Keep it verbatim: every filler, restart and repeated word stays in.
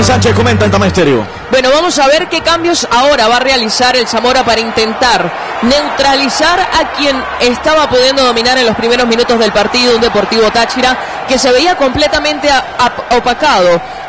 Martínez Sánchez comenta en Tama Estéreo. Bueno, vamos a ver qué cambios ahora va a realizar el Zamora para intentar neutralizar a quien estaba pudiendo dominar en los primeros minutos del partido, un Deportivo Táchira que se veía completamente a, a, opacado